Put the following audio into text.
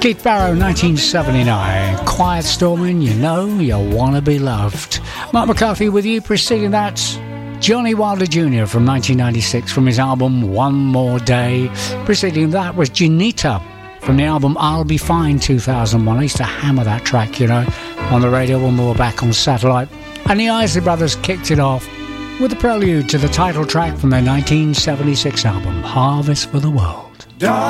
Keith Barrow, 1979. Quiet Storming, You Know You Wanna Be Loved. Mark McCarthy with you. Preceding that, Johnny Wilder Jr. from 1996 from his album One More Day. Preceding that was Janita from the album I'll Be Fine 2001. I used to hammer that track, you know, on the radio when we were back on satellite. And the Isley Brothers kicked it off with the prelude to the title track from their 1976 album Harvest for the World.